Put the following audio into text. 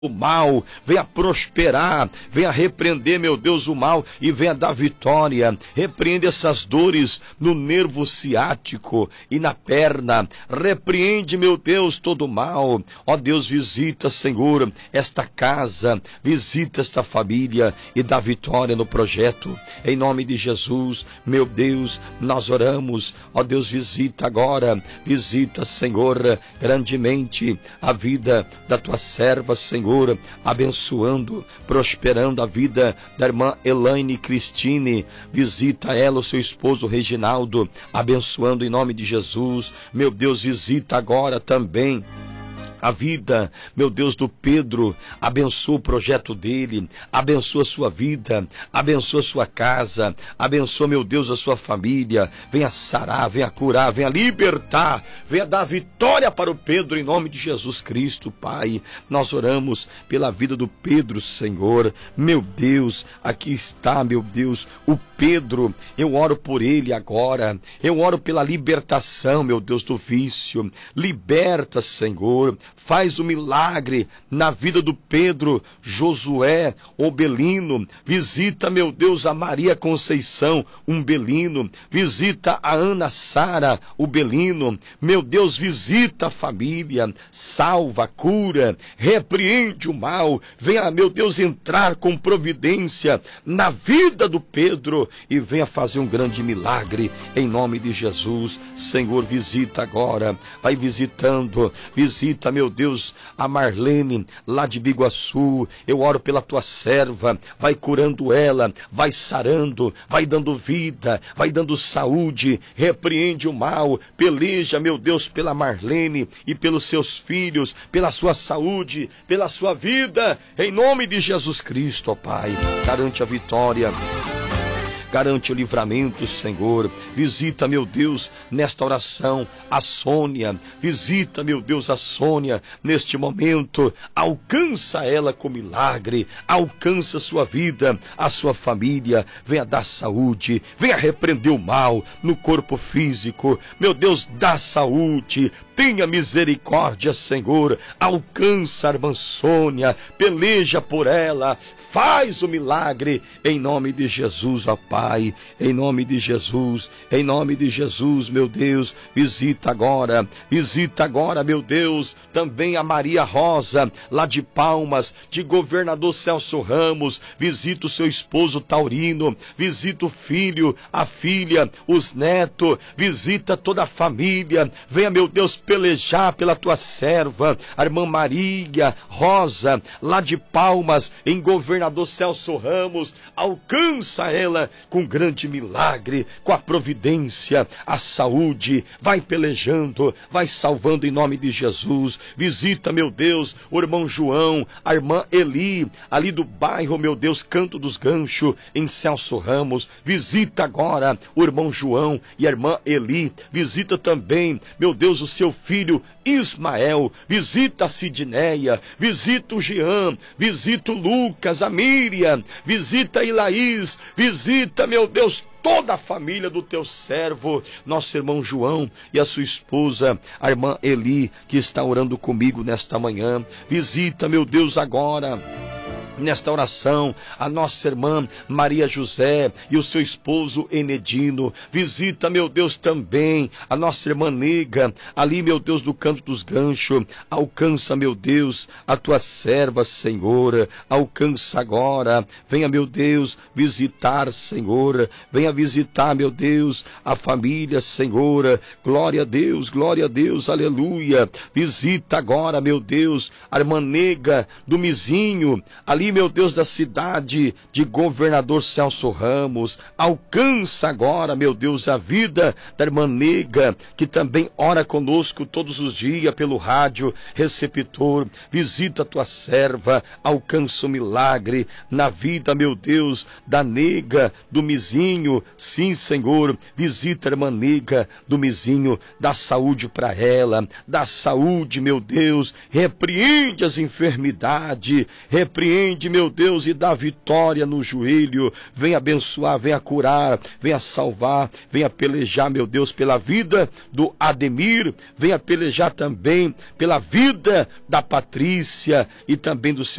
o mal, venha prosperar, venha repreender, meu Deus, o mal e venha dar vitória. Repreende essas dores no nervo ciático e na perna. Repreende, meu Deus, todo o mal. Ó Deus, visita, Senhor, esta casa, visita esta família e dá vitória no projeto. Em nome de Jesus, meu Deus, nós oramos. Ó Deus, visita agora, visita, Senhor, grandemente a vida da tua serva, Senhor, abençoando, prosperando a vida da irmã Elaine Cristine. Visita ela, o seu esposo Reginaldo, abençoando em nome de Jesus. Meu Deus, visita agora também a vida, meu Deus, do Pedro. Abençoa o projeto dele, abençoa a sua vida, abençoa a sua casa, abençoa, meu Deus, a sua família. Venha sarar, venha curar, venha libertar, venha dar vitória para o Pedro em nome de Jesus Cristo, Pai. Nós oramos pela vida do Pedro, Senhor. Meu Deus, aqui está, meu Deus, o Pedro. Eu oro por ele agora, eu oro pela libertação, meu Deus, do vício. Liberta, Senhor. Faz o milagre na vida do Pedro Josué Obelino. Visita, meu Deus, a Maria Conceição Umbelino. Visita a Ana Sara Ubelino. Meu Deus, visita a família. Salva, cura, repreende o mal. Venha, meu Deus, entrar com providência na vida do Pedro e venha fazer um grande milagre em nome de Jesus. Senhor, visita agora. Vai visitando. Visita, meu Deus, a Marlene lá de Biguaçu. Eu oro pela tua serva, vai curando ela, vai sarando, vai dando vida, vai dando saúde. Repreende o mal, peleja, meu Deus, pela Marlene e pelos seus filhos, pela sua saúde, pela sua vida, em nome de Jesus Cristo, ó Pai. Garante a vitória, garante o livramento, Senhor. Visita, meu Deus, nesta oração, a Sônia. Visita, meu Deus, a Sônia neste momento. Alcança ela com milagre. Alcança a sua vida, a sua família. Venha dar saúde. Venha repreender o mal no corpo físico. Meu Deus, dá saúde. Tenha misericórdia, Senhor. Alcança a irmã Sônia. Peleja por ela. Faz o milagre em nome de Jesus, ó Pai. Em nome de Jesus. Em nome de Jesus, meu Deus. Visita agora, meu Deus. Também a Maria Rosa, lá de Palmas, de Governador Celso Ramos. Visita o seu esposo Taurino. Visita o filho, a filha, os netos. Visita toda a família. Venha, meu Deus, pelejar pela tua serva, a irmã Maria Rosa, lá de Palmas, em Governador Celso Ramos. Alcança ela com grande milagre, com a providência, a saúde. Vai pelejando, vai salvando em nome de Jesus. Visita, meu Deus, o irmão João, a irmã Eli, ali do bairro, meu Deus, Canto dos Ganchos, em Celso Ramos. Visita agora o irmão João e a irmã Eli. Visita também, meu Deus, o seu filho Ismael. Visita a Sidneia, visita o Jean, visita o Lucas, a Miriam, visita a Ilaís, visita, meu Deus, toda a família do teu servo, nosso irmão João e a sua esposa, a irmã Eli, que está orando comigo nesta manhã. Visita, meu Deus, agora nesta oração, a nossa irmã Maria José e o seu esposo Enedino. Visita, meu Deus, também a nossa irmã Nega, ali, meu Deus, do Canto dos Ganchos. Alcança, meu Deus, a tua serva, Senhor. Alcança agora. Venha, meu Deus, visitar, Senhor. Venha visitar, meu Deus, a família, Senhor. Glória a Deus, aleluia. Visita agora, meu Deus, a irmã Nega do Mizinho, ali, meu Deus, da cidade de Governador Celso Ramos. Alcança agora, meu Deus, a vida da irmã Nega, que também ora conosco todos os dias pelo rádio receptor. Visita a tua serva, alcança o milagre na vida, meu Deus, da Nega do Mizinho. Sim, Senhor, visita a irmã Nega do Mizinho, dá saúde para ela, dá saúde, meu Deus. Repreende as enfermidades, repreende, repreende, meu Deus, e dá vitória no joelho. Venha abençoar, venha curar, venha salvar, venha pelejar, meu Deus, pela vida do Ademir, venha pelejar também pela vida da Patrícia e também do seu